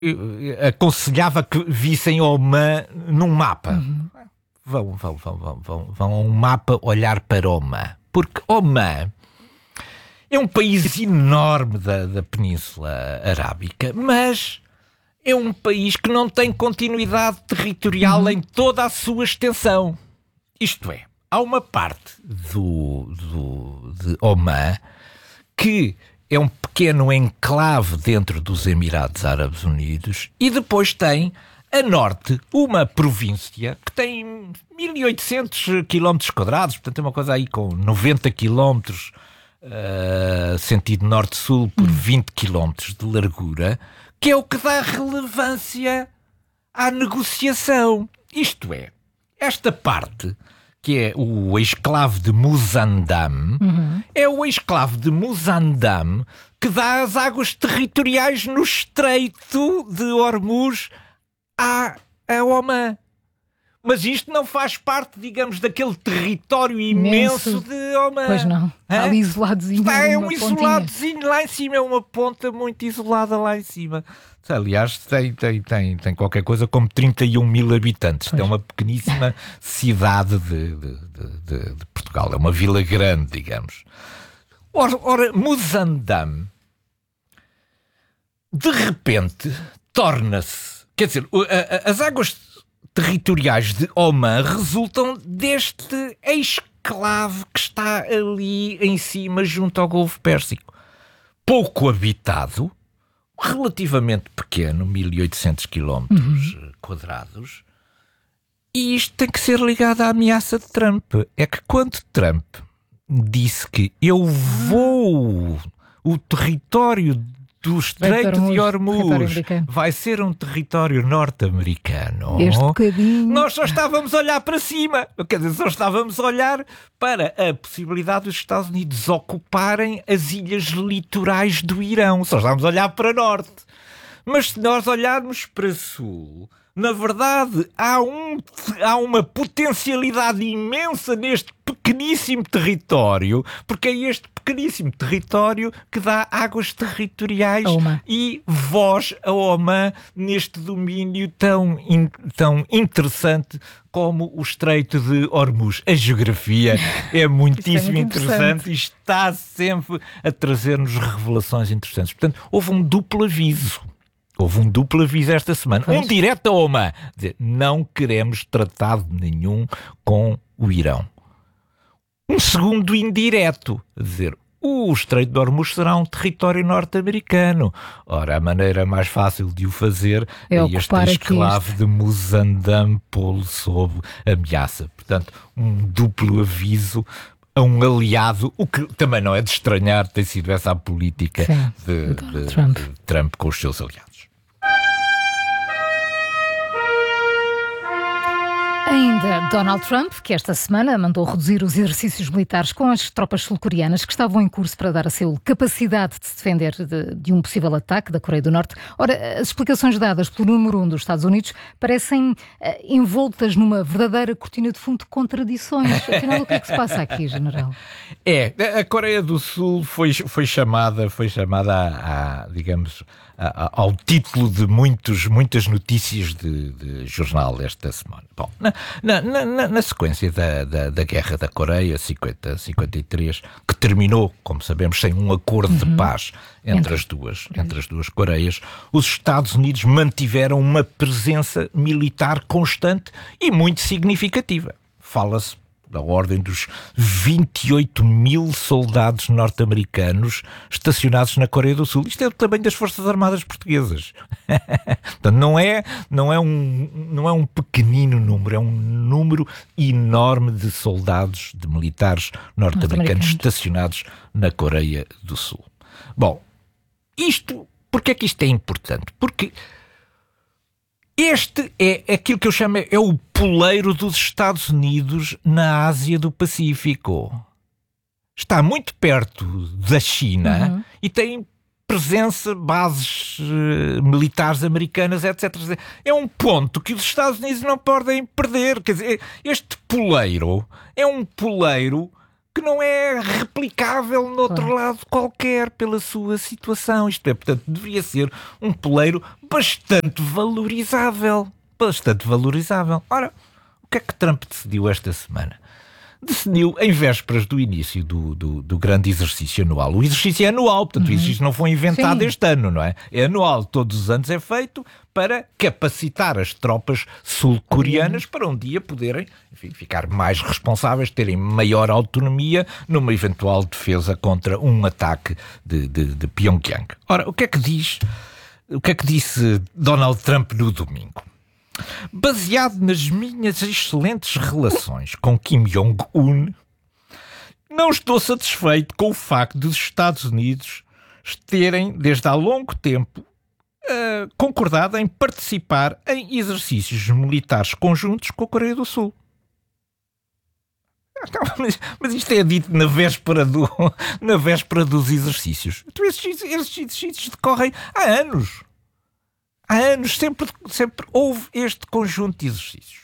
aconselhava que vissem Oman num mapa. Vão a um mapa olhar para Oman. Porque Oman é um país enorme da Península Arábica, mas é um país que não tem continuidade territorial em toda a sua extensão. Isto é, há uma parte de Oman que é um pequeno enclave dentro dos Emirados Árabes Unidos e depois tem a norte uma província que tem 1800 km quadrados, portanto é uma coisa aí com 90 km sentido norte-sul por 20 km de largura, que é o que dá relevância à negociação. Isto é, esta parte, que é o exclave de Muzandam, é o exclave de Muzandam que dá as águas territoriais no Estreito de Hormuz a Oman. Mas isto não faz parte, digamos, daquele território imenso de Oman. Pois não, está ali isoladozinho. É um isoladozinho lá em cima, é uma ponta muito isolada lá em cima. Aliás, tem qualquer coisa como 31 mil habitantes. Pois. É uma pequeníssima cidade de Portugal. É uma vila grande, digamos. Ora, Muzandam, de repente, torna-se... Quer dizer, as águas territoriais de Oman resultam deste exclave que está ali em cima, junto ao Golfo Pérsico. Pouco habitado, relativamente pequeno, 1800 km quadrados, e isto tem que ser ligado à ameaça de Trump. É que quando Trump disse que eu vou, o território do Estreito de Hormuz vai ser um território norte-americano, nós só estávamos a olhar para cima. Quer dizer, só estávamos a olhar para a possibilidade dos Estados Unidos ocuparem as ilhas litorais do Irão. Só estávamos a olhar para norte. Mas se nós olharmos para sul, na verdade, há uma potencialidade imensa neste pequeníssimo território, porque é este pequeníssimo território que dá águas territoriais e voz a Oman neste domínio tão interessante como o Estreito de Hormuz. A geografia é muitíssimo interessante e está sempre a trazer-nos revelações interessantes. Portanto, houve um duplo aviso. Esta semana. Um direto a Oman. Dizer, não queremos tratado nenhum com o Irão. Um segundo indireto. Dizer, o Estreito de Hormuz será um território norte-americano. Ora, a maneira mais fácil de o fazer é este exclave de Muzandam pô-lo sob ameaça. Portanto, um duplo aviso a um aliado, o que também não é de estranhar, tem sido essa a política de Trump com os seus aliados. Ainda Donald Trump, que esta semana mandou reduzir os exercícios militares com as tropas sul-coreanas que estavam em curso para dar a Seul capacidade de se defender de um possível ataque da Coreia do Norte. Ora, as explicações dadas pelo número 1 dos Estados Unidos parecem envoltas numa verdadeira cortina de fundo de contradições. Afinal, o que é que se passa aqui, General? A Coreia do Sul foi chamada digamos, ao título de muitas notícias de jornal esta semana. Bom, na sequência da Guerra da Coreia, 50-53, que terminou, como sabemos, sem um acordo de paz entre as duas Coreias, os Estados Unidos mantiveram uma presença militar constante e muito significativa. Fala-se da ordem dos 28 mil soldados norte-americanos estacionados na Coreia do Sul. Isto é o tamanho das Forças Armadas Portuguesas. Portanto, não é um pequenino número, é um número enorme de soldados, de militares norte-americanos estacionados na Coreia do Sul. Bom, porque é que isto é importante? Porque este é aquilo que eu chamo o poleiro dos Estados Unidos na Ásia do Pacífico. Está muito perto da China e tem presença, bases militares americanas, etc. É um ponto que os Estados Unidos não podem perder. Quer dizer, este poleiro é um poleiro que não é replicável noutro lado qualquer pela sua situação. Isto é, portanto, deveria ser um poleiro bastante valorizável. Bastante valorizável. Ora, o que é que Trump decidiu esta semana? Decidiu, em vésperas do início do grande exercício anual. O exercício é anual, portanto, o exercício não foi inventado este ano, não é? É anual, todos os anos é feito para capacitar as tropas sul-coreanas para um dia poderem, enfim, ficar mais responsáveis, terem maior autonomia numa eventual defesa contra um ataque de Pyongyang. Ora, o que é que disse Donald Trump no domingo? Baseado nas minhas excelentes relações com Kim Jong-un, não estou satisfeito com o facto dos Estados Unidos terem, desde há longo tempo, concordado em participar em exercícios militares conjuntos com a Coreia do Sul. Mas isto é dito na véspera dos exercícios. Então, estes exercícios decorrem há anos. Há anos sempre houve este conjunto de exercícios.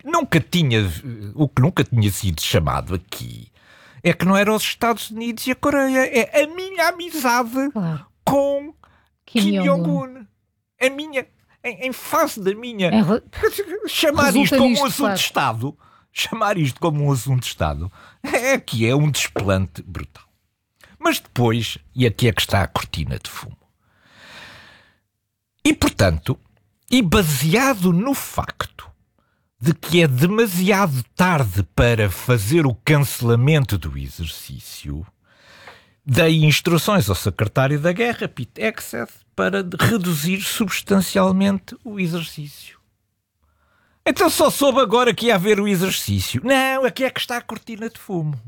O que nunca tinha sido chamado aqui é que não eram os Estados Unidos e a Coreia. É a minha amizade com Kim Jong-un. A minha, em face da minha... Chamar isto como um assunto de Estado, é um desplante brutal. Mas depois, e aqui é que está a cortina de fumo, e, portanto, baseado no facto de que é demasiado tarde para fazer o cancelamento do exercício, dei instruções ao secretário da Guerra, Pete Hegseth, para reduzir substancialmente o exercício. Então só soube agora que ia haver o exercício. Não, aqui é que está a cortina de fumo.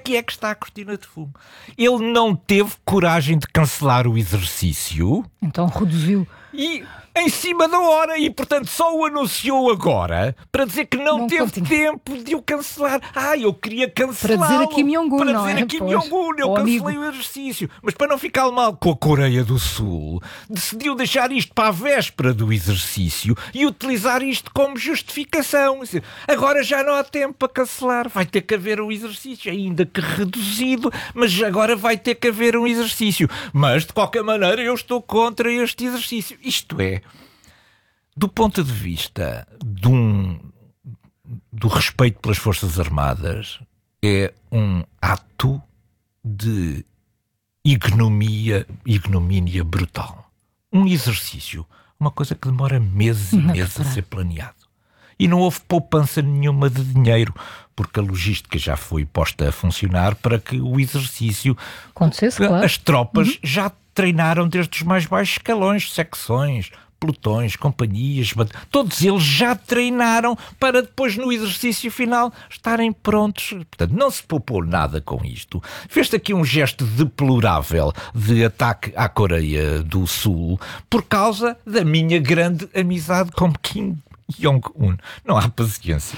Ele não teve coragem de cancelar o exercício. Então reduziu. E em cima da hora, e portanto só o anunciou agora para dizer que não teve tempo de o cancelar. Eu queria cancelá-lo. Para dizer a Kim Jong-un, Para dizer a Kim Jong-un, eu cancelei o exercício. Mas para não ficar mal com a Coreia do Sul, decidiu deixar isto para a véspera do exercício e utilizar isto como justificação. Agora já não há tempo para cancelar, vai ter que haver um exercício, ainda que reduzido, mas agora vai ter que haver um exercício. Mas de qualquer maneira eu estou contra este exercício. Isto é, do ponto de vista do respeito pelas Forças Armadas, é um ato de ignomínia brutal. Um exercício, uma coisa que demora meses e meses a ser planeado. E não houve poupança nenhuma de dinheiro, porque a logística já foi posta a funcionar para que o exercício... acontecesse, claro. As tropas já treinaram desde os mais baixos escalões, secções, pelotões, companhias, todos eles já treinaram para depois no exercício final estarem prontos. Portanto, não se poupou nada com isto. Fez-te aqui um gesto deplorável de ataque à Coreia do Sul por causa da minha grande amizade com Kim Jong-un. Não há paciência.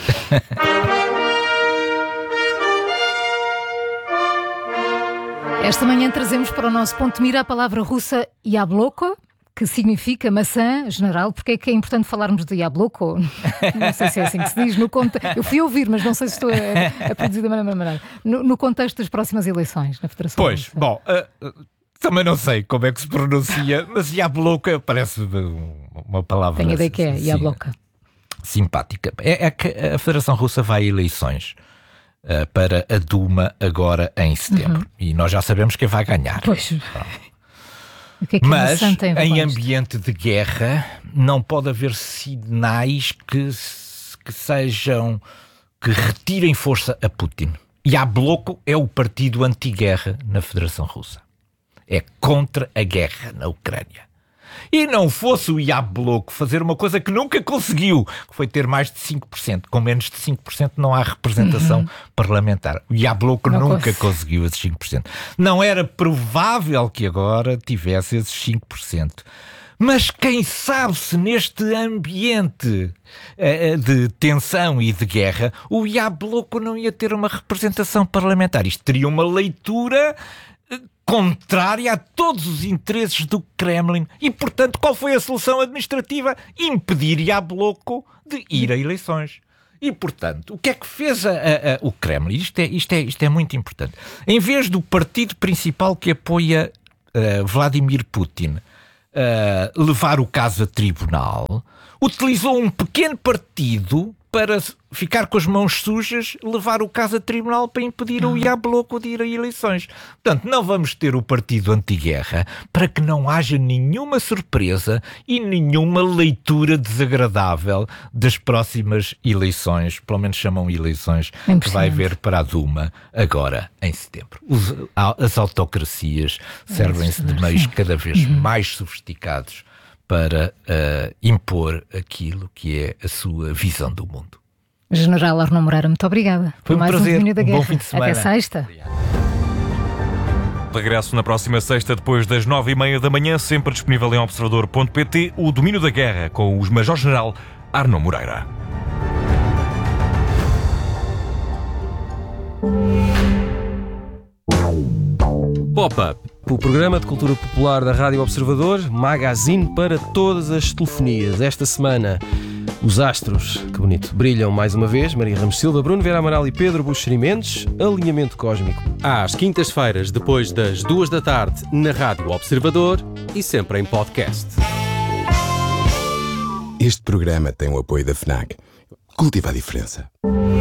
Esta manhã trazemos para o nosso ponto de mira a palavra russa yabloko, que significa maçã general. Porque é que é importante falarmos de yabloko? Não sei se é assim que se diz. Eu fui ouvir, mas não sei se estou a produzir da mesma maneira. No contexto das próximas eleições na Federação Russa. Bom, também não sei como é que se pronuncia, mas yabloko parece uma palavra... Tenho a ideia que é yabloko. Simpática. É que a Federação Russa vai a eleições para a Duma agora em setembro. E nós já sabemos quem vai ganhar. Pois. Mas em ambiente de guerra não pode haver sinais que retirem força a Putin. Yabloko é o partido anti-guerra na Federação Russa. É contra a guerra na Ucrânia. E não fosse o Yabloko fazer uma coisa que nunca conseguiu, que foi ter mais de 5%. Com menos de 5% não há representação parlamentar. O Yabloko nunca conseguiu esses 5%. Não era provável que agora tivesse esses 5%. Mas quem sabe se neste ambiente de tensão e de guerra o Yabloko não ia ter uma representação parlamentar. Isto teria uma leitura contrária a todos os interesses do Kremlin. E, portanto, qual foi a solução administrativa? Impedir Yabloko de ir a eleições. E, portanto, o que é que fez o Kremlin? Isto é muito importante. Em vez do partido principal que apoia Vladimir Putin levar o caso a tribunal, utilizou um pequeno partido para ficar com as mãos sujas, levar o caso a tribunal para impedir o Yabloko de ir a eleições. Portanto, não vamos ter o partido anti-guerra para que não haja nenhuma surpresa e nenhuma leitura desagradável das próximas eleições, pelo menos chamam eleições, que vai haver para a Duma agora em setembro. As autocracias servem-se de meios cada vez mais sofisticados para impor aquilo que é a sua visão do mundo. General Arnaud Moreira, muito obrigada. Foi um prazer, Bom fim de semana. Até sexta. Obrigado. Regresso na próxima sexta, depois das 9h30 da manhã, sempre disponível em observador.pt, o Domínio da Guerra, com o Major-General Arnaud Moreira. Pop-Up, o programa de cultura popular da Rádio Observador, magazine para todas as telefonias. Esta semana, os astros, que bonito, brilham mais uma vez. Maria Ramos Silva, Bruno Vera Amaral e Pedro Buxeri Mendes. Alinhamento cósmico. Às quintas-feiras, depois das 14h, na Rádio Observador e sempre em podcast. Este programa tem o apoio da FNAC. Cultiva a diferença.